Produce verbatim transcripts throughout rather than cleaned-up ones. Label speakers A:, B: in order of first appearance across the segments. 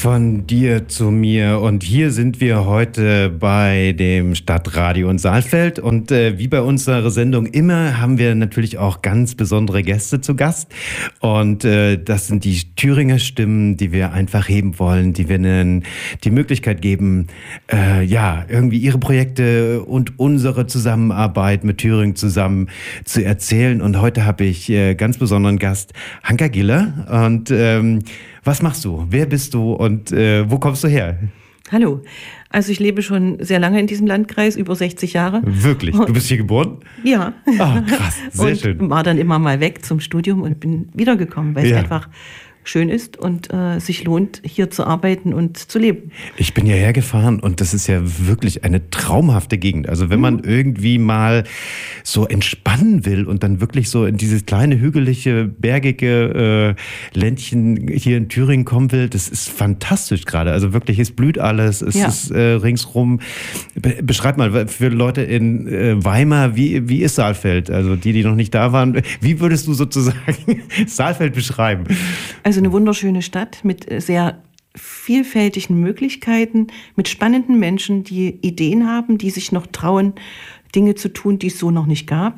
A: Von dir zu mir, und hier sind wir heute bei dem Stadtradio in Saalfeld, und äh, wie bei unserer Sendung immer haben wir natürlich auch ganz besondere Gäste zu Gast, und äh, das sind die Thüringer Stimmen, die wir einfach heben wollen, die wir ihnen die Möglichkeit geben, äh, ja, irgendwie ihre Projekte und unsere Zusammenarbeit mit Thüringen zusammen zu erzählen. Und heute habe ich äh, ganz besonderen Gast, Hanka Giller. Und ähm, was machst du? Wer bist du und äh, wo kommst du her?
B: Hallo, also ich lebe schon sehr lange in diesem Landkreis, über sechzig Jahre.
A: Wirklich? Du bist hier geboren?
B: Ja.
A: Ah, krass, sehr
B: und
A: schön.
B: War dann immer mal weg zum Studium und bin wiedergekommen, weil
A: Ja.
B: es einfach schön ist und äh, sich lohnt, hier zu arbeiten und zu leben.
A: Ich bin hierher gefahren und das ist ja wirklich eine traumhafte Gegend. Also wenn man mhm. irgendwie mal so entspannen will und dann wirklich so in dieses kleine, hügelige, bergige äh, Ländchen hier in Thüringen kommen will, das ist fantastisch gerade. Also wirklich, es blüht alles, es
B: Ja.
A: ist äh, ringsrum. Be- beschreib mal für Leute in äh, Weimar, wie, wie ist Saalfeld? Also die, die noch nicht da waren, wie würdest du sozusagen Saalfeld beschreiben?
B: Also eine wunderschöne Stadt mit sehr vielfältigen Möglichkeiten, mit spannenden Menschen, die Ideen haben, die sich noch trauen, Dinge zu tun, die es so noch nicht gab,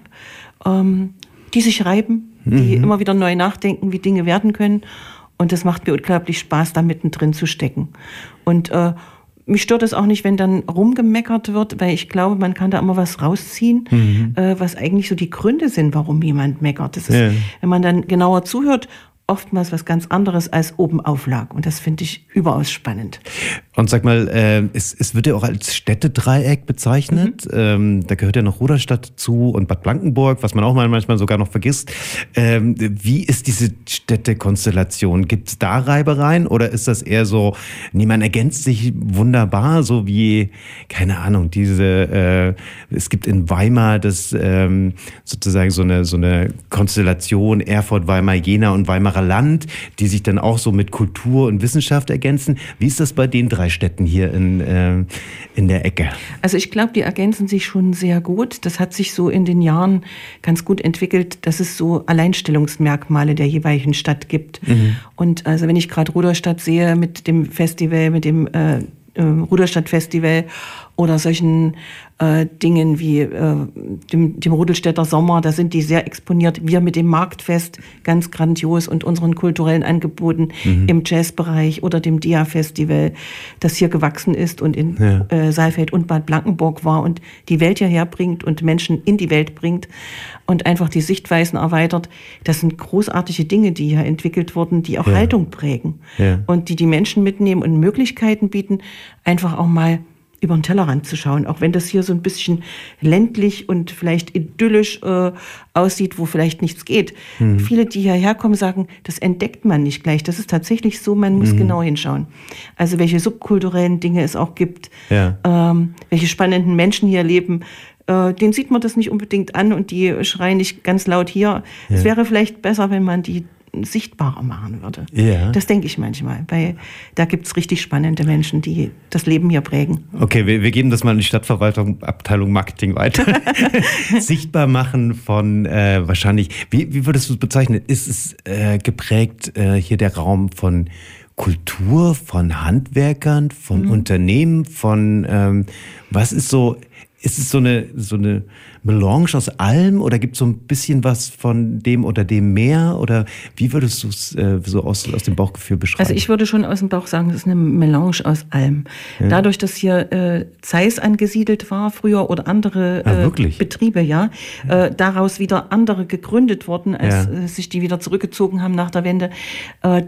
B: ähm, die sich reiben, die mhm. immer wieder neu nachdenken, wie Dinge werden können. Und das macht mir unglaublich Spaß, da mittendrin zu stecken. Und äh, mich stört es auch nicht, wenn dann rumgemeckert wird, weil ich glaube, man kann da immer was rausziehen, mhm. äh, was eigentlich so die Gründe sind, warum jemand meckert. Das ist, ja. wenn man dann genauer zuhört, oftmals was ganz anderes als oben auflag. Und das finde ich überaus spannend.
A: Und sag mal, äh, es, es wird ja auch als Städtedreieck bezeichnet. Mhm. Ähm, da gehört ja noch Rudolstadt zu und Bad Blankenburg, was man auch mal manchmal sogar noch vergisst. Ähm, wie ist diese Städtekonstellation? Gibt es da Reibereien oder ist das eher so, nee, man ergänzt sich wunderbar, so wie, keine Ahnung, diese, äh, es gibt in Weimar das ähm, sozusagen so eine, so eine Konstellation, Erfurt, Weimar, Jena und Weimarer Land, die sich dann auch so mit Kultur und Wissenschaft ergänzen. Wie ist das bei den drei Städten hier in, äh, in der Ecke?
B: Also ich glaube, die ergänzen sich schon sehr gut. Das hat sich so in den Jahren ganz gut entwickelt, dass es so Alleinstellungsmerkmale der jeweiligen Stadt gibt. Mhm. Und also wenn ich gerade Rudolstadt sehe mit dem Festival, mit dem äh, äh, Rudolstadt-Festival oder solchen äh, Dingen wie äh, dem, dem Rudolstädter Sommer, da sind die sehr exponiert. Wir mit dem Marktfest, ganz grandios, und unseren kulturellen Angeboten mhm. im Jazzbereich oder dem Dia-Festival, das hier gewachsen ist und in ja. äh, Saalfeld und Bad Blankenburg war und die Welt hierher bringt und Menschen in die Welt bringt und einfach die Sichtweisen erweitert. Das sind großartige Dinge, die hier entwickelt wurden, die auch ja. Haltung prägen ja. und die die Menschen mitnehmen und Möglichkeiten bieten, einfach auch mal über den Tellerrand zu schauen, auch wenn das hier so ein bisschen ländlich und vielleicht idyllisch äh, aussieht, wo vielleicht nichts geht. Mhm. Viele, die hierher kommen, sagen, das entdeckt man nicht gleich. Das ist tatsächlich so, man muss mhm. genau hinschauen. Also welche subkulturellen Dinge es auch gibt, ja. ähm, welche spannenden Menschen hier leben, äh, denen sieht man das nicht unbedingt an und die schreien nicht ganz laut hier. Ja. Es wäre vielleicht besser, wenn man die sichtbarer machen würde. Ja. Das denke ich manchmal, weil da gibt es richtig spannende Menschen, die das Leben hier prägen.
A: Okay, wir, wir geben das mal in die Stadtverwaltung, Abteilung Marketing weiter. Sichtbar machen von äh, wahrscheinlich, wie, wie würdest du es bezeichnen? Ist es äh, geprägt äh, hier der Raum von Kultur, von Handwerkern, von mhm. Unternehmen, von ähm, was ist so, ist es so eine, so eine Melange aus allem oder gibt es so ein bisschen was von dem oder dem mehr? Oder wie würdest du es äh, so aus, aus dem Bauchgefühl beschreiben?
B: Also ich würde schon aus dem Bauch sagen, es ist eine Melange aus allem. Ja. Dadurch, dass hier äh, Zeiss angesiedelt war früher oder andere äh, ah, Betriebe, ja, ja. Äh, daraus wieder andere gegründet wurden, als ja. äh, sich die wieder zurückgezogen haben nach der Wende, äh,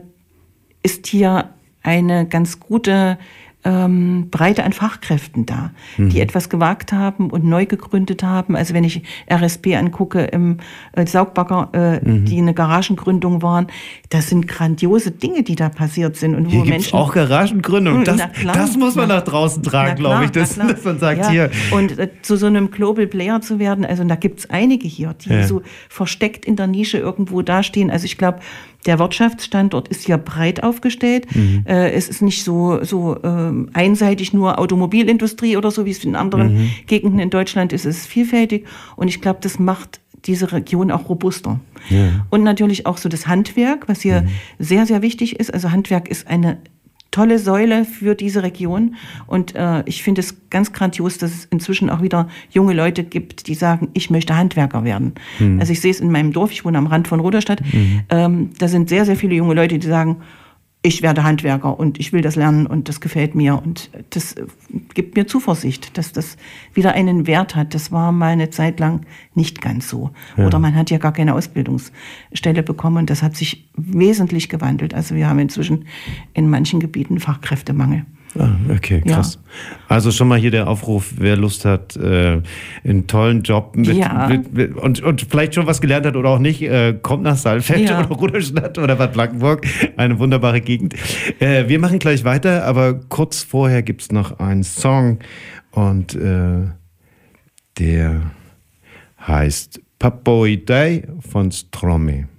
B: ist hier eine ganz gute Ähm, Breite an Fachkräften da, mhm. die etwas gewagt haben und neu gegründet haben. Also wenn ich R S P angucke im äh, Saugbagger, äh, mhm. die eine Garagengründung waren, das sind grandiose Dinge, die da passiert sind. Und wo
A: hier gibt es
B: Menschen
A: auch Garagengründung. Das,
B: klar,
A: das muss man
B: na,
A: nach draußen tragen, glaube ich. Das, dass man sagt,
B: ja.
A: hier.
B: Und äh, zu so einem Global Player zu werden, also da gibt es einige hier, die ja. so versteckt in der Nische irgendwo dastehen. Also ich glaube, der Wirtschaftsstandort ist hier breit aufgestellt. Mhm. Äh, es ist nicht so, so ähm, einseitig nur Automobilindustrie oder so, wie es in anderen mhm. Gegenden in Deutschland ist. Es ist vielfältig und ich glaube, das macht diese Region auch robuster. Ja. Und natürlich auch so das Handwerk, was hier mhm. sehr, sehr wichtig ist. Also Handwerk ist eine tolle Säule für diese Region. Und äh, ich finde es ganz grandios, dass es inzwischen auch wieder junge Leute gibt, die sagen, ich möchte Handwerker werden. Mhm. Also ich sehe es in meinem Dorf, ich wohne am Rand von Rudolstadt, mhm. ähm, da sind sehr, sehr viele junge Leute, die sagen, ich werde Handwerker und ich will das lernen und das gefällt mir. Und das gibt mir Zuversicht, dass das wieder einen Wert hat. Das war mal eine Zeit lang nicht ganz so. Ja. Oder man hat ja gar keine Ausbildungsstelle bekommen und das hat sich wesentlich gewandelt. Also wir haben inzwischen in manchen Gebieten Fachkräftemangel.
A: Ah, okay, krass. Ja. Also schon mal hier der Aufruf, wer Lust hat, äh, einen tollen Job mit,
B: ja.
A: mit, mit und, und vielleicht schon was gelernt hat oder auch nicht, äh, kommt nach Saalfeld ja. oder Rudolstadt oder Bad Blankenburg. Eine wunderbare Gegend. Äh, wir machen gleich weiter, aber kurz vorher gibt's noch einen Song und äh, der heißt Papoi Day von Stromae.